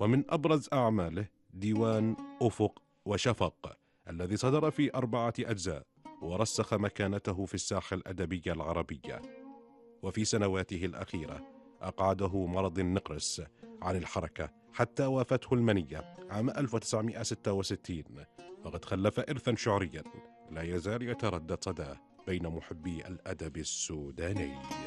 ومن أبرز أعماله ديوان أفق وشفق الذي صدر في 4 أجزاء، ورسخ مكانته في الساحة الأدبية العربية. وفي سنواته الأخيرة أقعده مرض النقرس عن الحركة حتى وافته المنية عام 1966، فقد خلف إرثا شعريا لا يزال يتردد صداه بين محبي الأدب السوداني.